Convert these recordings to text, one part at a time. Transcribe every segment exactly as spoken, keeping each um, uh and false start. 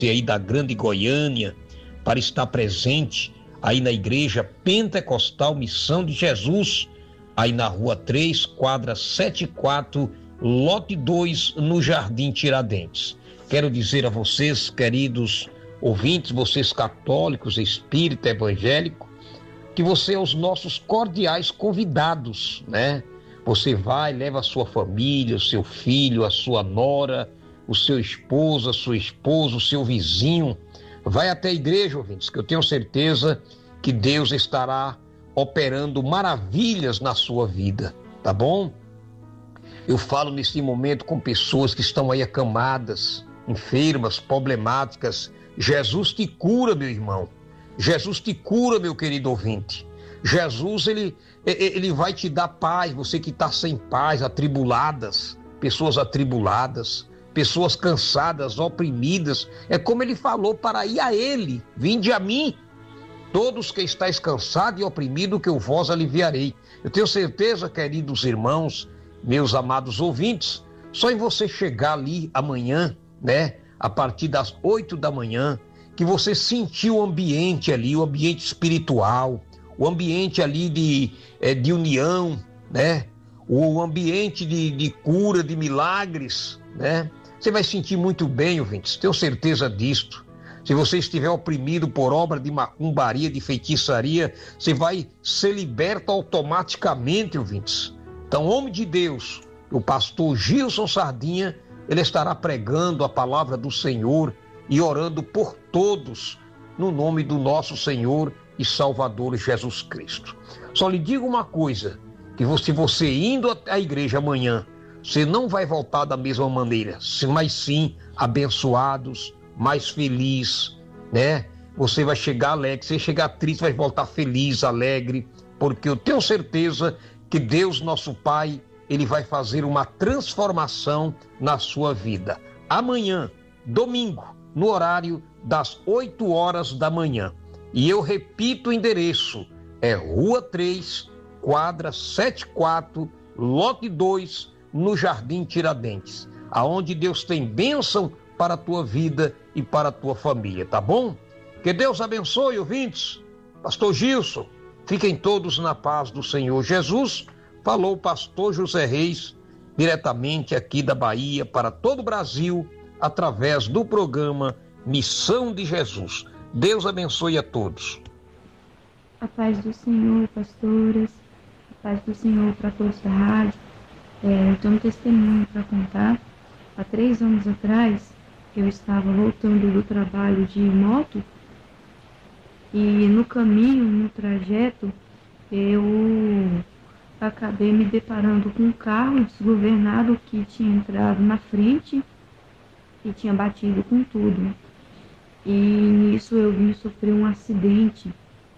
aí da Grande Goiânia, para estar presente aí na Igreja Pentecostal Missão de Jesus, aí na Rua três, quadra setenta e quatro, lote dois, no Jardim Tiradentes. Quero dizer a vocês, queridos ouvintes, vocês católicos, espírita, evangélico, que você é os nossos cordiais convidados, né? Você vai, leva a sua família, o seu filho, a sua nora, o seu esposo, a sua esposa, o seu vizinho. Vai até a igreja, ouvintes, que eu tenho certeza que Deus estará operando maravilhas na sua vida, tá bom? Eu falo nesse momento com pessoas que estão aí acamadas, enfermas, problemáticas. Jesus te cura, meu irmão. Jesus te cura, meu querido ouvinte. Jesus, ele, ele vai te dar paz, você que está sem paz, atribuladas, pessoas atribuladas, pessoas cansadas, oprimidas. É como ele falou para ir a ele: vinde a mim, todos que estáis cansados e oprimidos, que eu vos aliviarei. Eu tenho certeza, queridos irmãos, meus amados ouvintes, só em você chegar ali amanhã, né, a partir das oito da manhã, que você sentiu o ambiente ali, o ambiente espiritual, o ambiente ali de, é, de união, né, o ambiente de, de cura, de milagres, né, você vai sentir muito bem, ouvintes, tenho certeza disto. Se você estiver oprimido por obra de macumbaria, de feitiçaria, você vai ser liberto automaticamente, ouvintes. Então, homem de Deus, o pastor Gilson Sardinha, ele estará pregando a palavra do Senhor e orando por todos, no nome do nosso Senhor e Salvador Jesus Cristo. Só lhe digo uma coisa, que se você indo à igreja amanhã, você não vai voltar da mesma maneira, mas sim abençoados, mais feliz, né? Você vai chegar alegre, você chegar triste, vai voltar feliz, alegre, porque eu tenho certeza que Deus, nosso Pai, ele vai fazer uma transformação na sua vida. Amanhã, domingo, no horário das oito horas da manhã. E eu repito o endereço, é Rua três, quadra setenta e quatro, lote dois, no Jardim Tiradentes, aonde Deus tem bênção para a tua vida e para a tua família, tá bom? Que Deus abençoe, ouvintes. Pastor Gilson, fiquem todos na paz do Senhor Jesus. Falou o pastor José Reis, diretamente aqui da Bahia para todo o Brasil, através do programa Missão de Jesus. Deus abençoe a todos. A paz do Senhor, pastoras, a paz do Senhor para todos da rádio. É, eu tenho um testemunho para contar. Há três anos atrás, eu estava voltando do trabalho de moto e no caminho, no trajeto, eu acabei me deparando com um carro desgovernado que tinha entrado na frente e tinha batido com tudo. E nisso eu vim sofrer um acidente.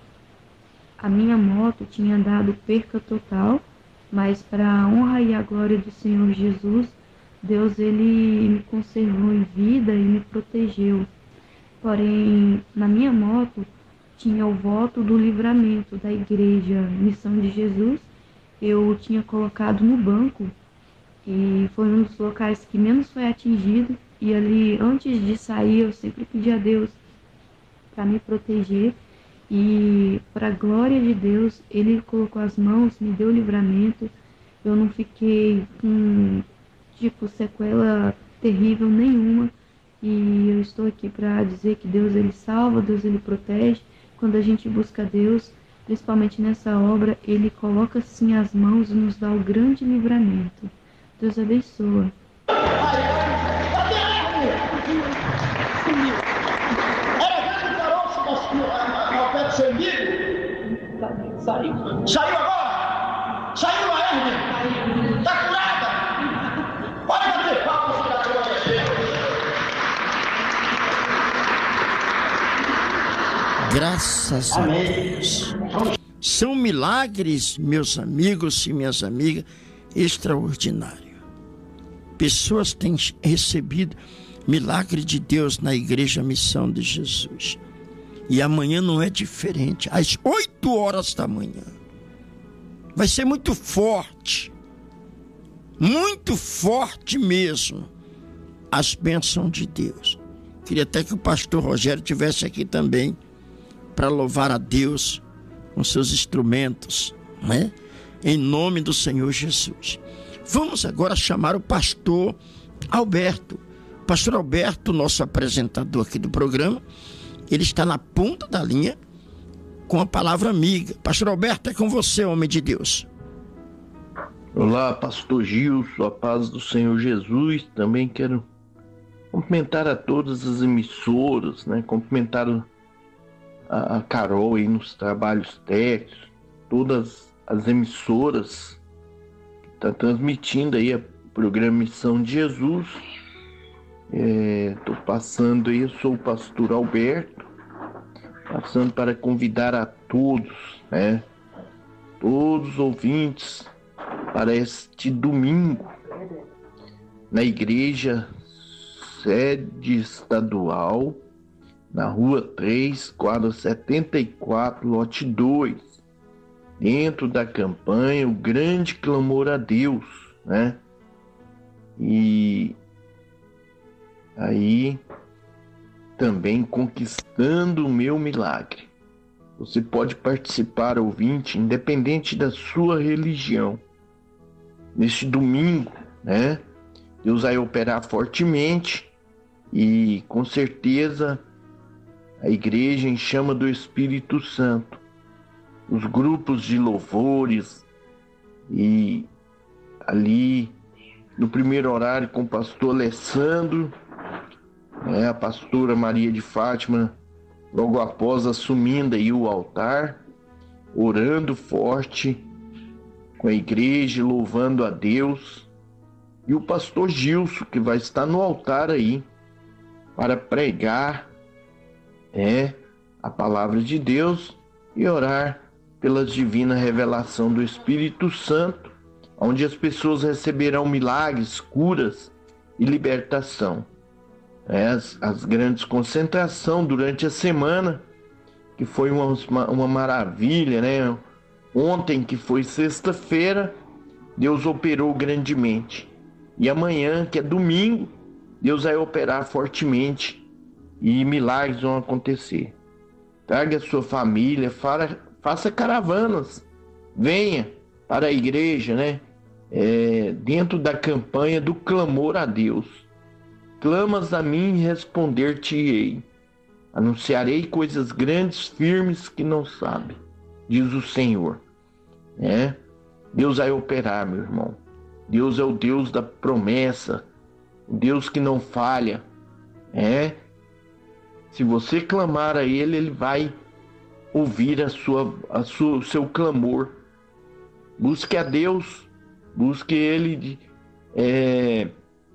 A minha moto tinha dado perca total, mas para a honra e a glória do Senhor Jesus, Deus ele me conservou em vida e me protegeu. Porém, na minha moto tinha o voto do livramento da igreja Missão de Jesus. Eu tinha colocado no banco e foi um dos locais que menos foi atingido. E ali, antes de sair, eu sempre pedi a Deus para me proteger. E para a glória de Deus, Ele colocou as mãos, me deu livramento. Eu não fiquei com, tipo, sequela terrível nenhuma. E eu estou aqui para dizer que Deus, Ele salva, Deus, Ele protege. Quando a gente busca Deus, principalmente nessa obra, Ele coloca sim as mãos e nos dá o grande livramento. Deus abençoa. Saiu. Saiu agora? Saiu a hernia? Está curada? Pode bater palmas para a glória de Deus. Graças a Deus. São milagres, meus amigos e minhas amigas, extraordinários. Pessoas têm recebido milagre de Deus na Igreja Missão de Jesus. E amanhã não é diferente, às oito horas da manhã. Vai ser muito forte, muito forte mesmo, as bênçãos de Deus. Queria até que o pastor Rogério tivesse aqui também para louvar a Deus com seus instrumentos, né? Em nome do Senhor Jesus. Vamos agora chamar o pastor Alberto. Pastor Alberto, nosso apresentador aqui do programa, ele está na ponta da linha com a palavra amiga. Pastor Alberto, é com você, homem de Deus. Olá, pastor Gilson, a paz do Senhor Jesus. Também quero cumprimentar a todas as emissoras, né? Cumprimentar a, a Carol aí nos trabalhos técnicos, todas as emissoras que estão tá transmitindo aí a programa Missão de Jesus. Estou é, passando aí, eu sou o pastor Alberto, passando para convidar a todos, né? Todos os ouvintes para este domingo na igreja sede estadual, na rua três, quadra setenta e quatro, lote dois, dentro da campanha O Grande Clamor a Deus, né? E aí também conquistando o meu milagre. Você pode participar, ouvinte, independente da sua religião. Neste domingo, né? Deus vai operar fortemente e com certeza a igreja em chama do Espírito Santo. Os grupos de louvores e ali no primeiro horário com o pastor Alessandro, né, a pastora Maria de Fátima, logo após assumindo aí o altar, orando forte com a igreja, louvando a Deus, e o pastor Gilson, que vai estar no altar aí para pregar é, a palavra de Deus e orar pela divina revelação do Espírito Santo, onde as pessoas receberão milagres, curas e libertação. É, as, as grandes concentrações durante a semana, que foi uma, uma maravilha, né? Ontem, que foi sexta-feira, Deus operou grandemente. E amanhã, que é domingo, Deus vai operar fortemente e milagres vão acontecer. Traga a sua família, fara, faça caravanas, venha para a igreja, né? É, dentro da campanha do clamor a Deus. Clamas a mim e responder-te-ei. Anunciarei coisas grandes, firmes que não sabe, diz o Senhor. É? Deus vai operar, meu irmão. Deus é o Deus da promessa, o Deus que não falha. É? Se você clamar a Ele, Ele vai ouvir a sua, a sua, o seu clamor. Busque a Deus, busque Ele, é,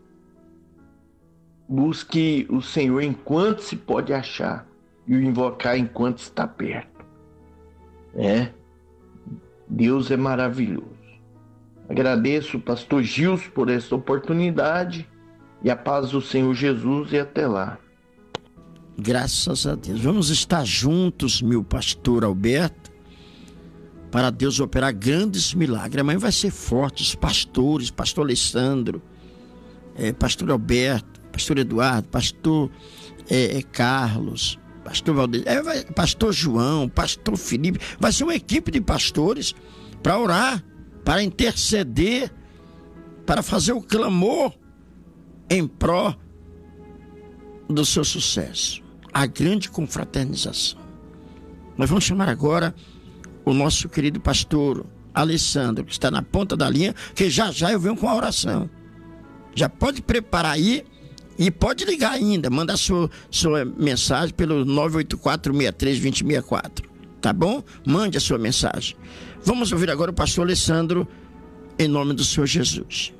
busque o Senhor enquanto se pode achar e o invocar enquanto está perto. É? Deus é maravilhoso. Agradeço o pastor Gilson por esta oportunidade e a paz do Senhor Jesus e até lá. Graças a Deus. Vamos estar juntos, meu pastor Alberto, para Deus operar grandes milagres. Amanhã vai ser forte, os pastores, pastor Alessandro, é, pastor Alberto, pastor Eduardo, pastor é, é, Carlos, pastor Valdir, é, vai, pastor João, pastor Felipe. Vai ser uma equipe de pastores para orar, para interceder, para fazer o clamor em pró do seu sucesso, a grande confraternização. Nós vamos chamar agora o nosso querido pastor Alessandro, que está na ponta da linha, que já já eu venho com a oração. Já pode preparar aí e pode ligar ainda, mandar sua, sua mensagem pelo nove oito quatro, seis três, dois zero seis quatro, tá bom? Mande a sua mensagem. Vamos ouvir agora o pastor Alessandro, em nome do Senhor Jesus.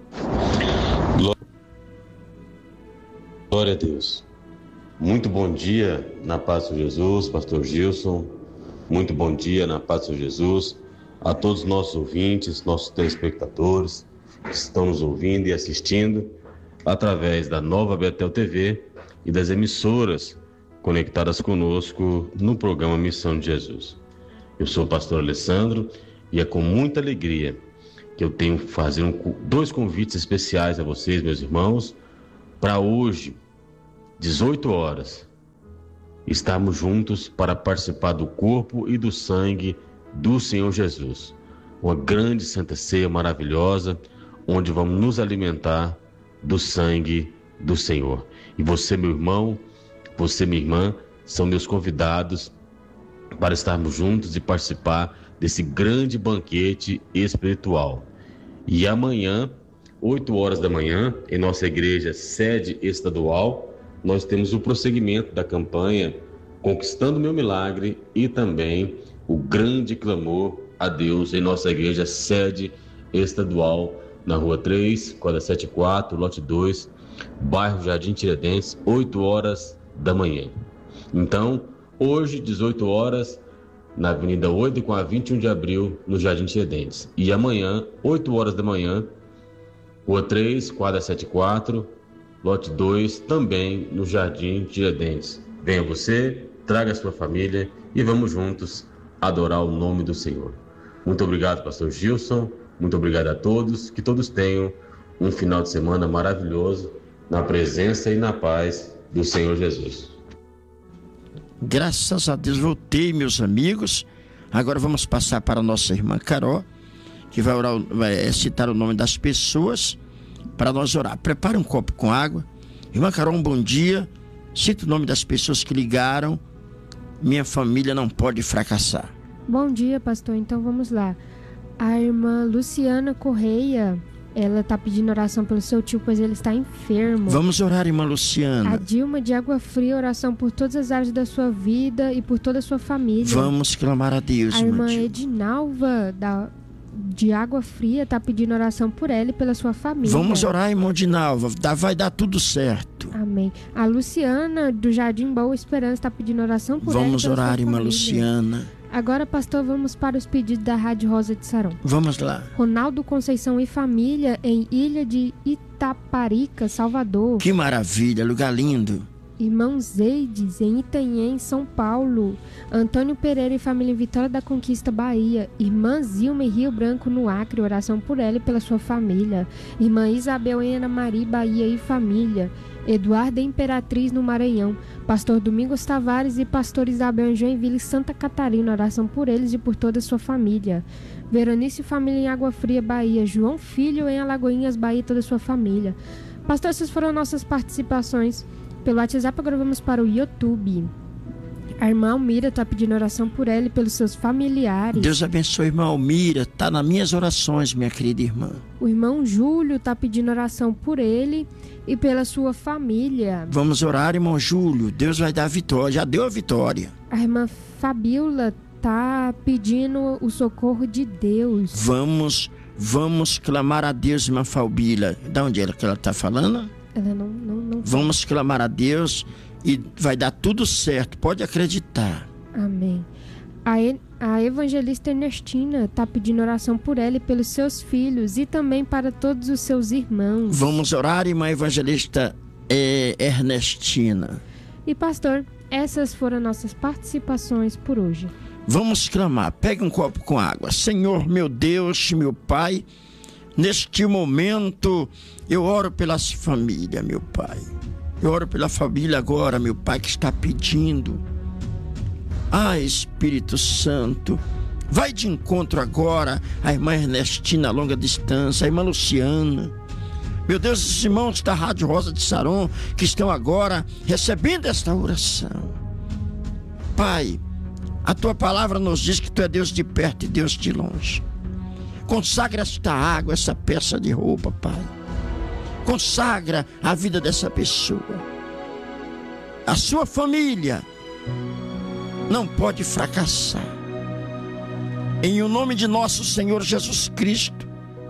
Glória a Deus. Muito bom dia na paz do Jesus, pastor Gilson. Muito bom dia na paz do Jesus a todos os nossos ouvintes, nossos telespectadores que estão nos ouvindo e assistindo através da Nova Betel T V e das emissoras conectadas conosco no programa Missão de Jesus. Eu sou o pastor Alessandro e é com muita alegria que eu tenho que fazer um, dois convites especiais a vocês, meus irmãos, para hoje, dezoito horas, estarmos juntos para participar do corpo e do sangue do Senhor Jesus. Uma grande Santa Ceia maravilhosa, onde vamos nos alimentar do sangue do Senhor. E você, meu irmão, você, minha irmã, são meus convidados para estarmos juntos e participar desse grande banquete espiritual. E amanhã, oito horas da manhã, em nossa igreja sede estadual, nós temos o prosseguimento da campanha Conquistando Meu Milagre e também o grande clamor a Deus em nossa igreja sede estadual, na Rua três, quadra setenta e quatro, lote dois, bairro Jardim Tiradentes, oito horas da manhã. Então, hoje, dezoito horas, na Avenida oito com a vinte e um de abril, no Jardim Tiradentes. E amanhã, oito horas da manhã, Rua três, quadra setenta e quatro, lote dois, também no Jardim Tiradentes. Venha você, traga a sua família e vamos juntos adorar o nome do Senhor. Muito obrigado, pastor Gilson. Muito obrigado a todos. Que todos tenham um final de semana maravilhoso na presença e na paz do Senhor Jesus. Graças a Deus, voltei, meus amigos. Agora vamos passar para a nossa irmã Carol, que vai, orar, vai citar o nome das pessoas para nós orar. Prepare um copo com água. Irmã Carol, um bom dia. Cita o nome das pessoas que ligaram. Minha família não pode fracassar. Bom dia, pastor. Então vamos lá. A irmã Luciana Correia, ela está pedindo oração pelo seu tio, pois ele está enfermo. Vamos orar, irmã Luciana. A Dilma de Água Fria, oração por todas as áreas da sua vida e por toda a sua família. Vamos clamar a Deus, a irmã Dilma. Edinalva da, de Água Fria está pedindo oração por ela e pela sua família. Vamos orar, irmã Edinalva. Vai dar tudo certo. Amém. A Luciana do Jardim Boa Esperança está pedindo oração por ela. Vamos orar, irmã Luciana. Agora, pastor, vamos para os pedidos da Rádio Rosa de Saron. Vamos lá. Ronaldo Conceição e família em Ilha de Itaparica, Salvador. Que maravilha, lugar lindo. Irmão Zeides em Itanhém, São Paulo. Antônio Pereira e família em Vitória da Conquista, Bahia. Irmã Zilma em Rio Branco, no Acre, oração por ela e pela sua família. Irmã Isabel em Ana Maria, Bahia e família. Eduardo Imperatriz no Maranhão, pastor Domingos Tavares e pastor Isabel em Joinville, Santa Catarina, oração por eles e por toda a sua família. Veronice e família em Água Fria, Bahia. João Filho em Alagoinhas, Bahia e toda a sua família. Pastor, essas foram nossas participações pelo WhatsApp. Agora vamos para o YouTube. A irmã Almira está pedindo oração por ela e pelos seus familiares. Deus abençoe, irmã Almira. Está nas minhas orações, minha querida irmã. O irmão Júlio está pedindo oração por ele e pela sua família. Vamos orar, irmão Júlio. Deus vai dar a vitória. Já deu a vitória. A irmã Fabiola está pedindo o socorro de Deus. Vamos, vamos clamar a Deus, irmã Fabiola. De onde é que ela está falando? Ela não, não, não Vamos clamar a Deus e vai dar tudo certo. Pode acreditar. Amém. A, e, a evangelista Ernestina está pedindo oração por ela e pelos seus filhos e também para todos os seus irmãos. Vamos orar, irmã evangelista é, Ernestina. E pastor, essas foram nossas participações por hoje. Vamos clamar. Pegue um copo com água. Senhor, meu Deus, meu Pai, neste momento eu oro pela família, meu Pai. Eu oro pela família agora, meu Pai, que está pedindo. Ah, Espírito Santo, vai de encontro agora a irmã Ernestina a longa distância, a irmã Luciana. Meu Deus, esses irmãos da Rádio Rosa de Saron que estão agora recebendo esta oração. Pai, a Tua palavra nos diz que Tu é Deus de perto e Deus de longe. Consagra esta água, essa peça de roupa, Pai. Consagra a vida dessa pessoa. A sua família não pode fracassar. Em o nome de nosso Senhor Jesus Cristo,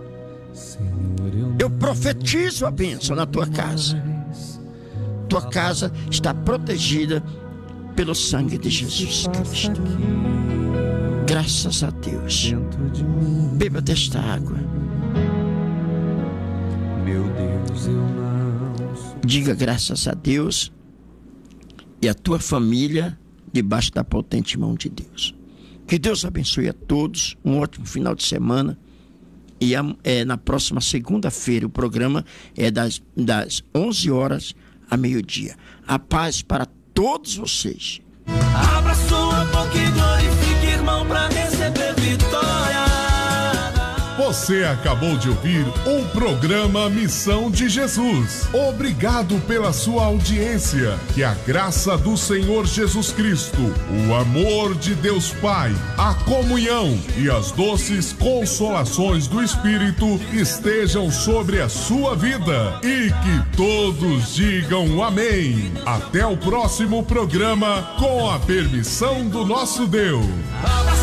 eu profetizo a bênção na tua casa. Tua casa está protegida pelo sangue de Jesus Cristo. Graças a Deus. Beba desta água. Diga graças a Deus e a tua família debaixo da potente mão de Deus. Que Deus abençoe a todos, um ótimo final de semana. E é, na próxima segunda-feira o programa é das, das onze horas a meio-dia. A paz para todos vocês. Abra sua boca e glorifique, irmão, para receber vitória. Você acabou de ouvir o programa Missão de Jesus. Obrigado pela sua audiência. Que a graça do Senhor Jesus Cristo, o amor de Deus Pai, a comunhão e as doces consolações do Espírito estejam sobre a sua vida. E que todos digam amém. Até o próximo programa, com a permissão do nosso Deus.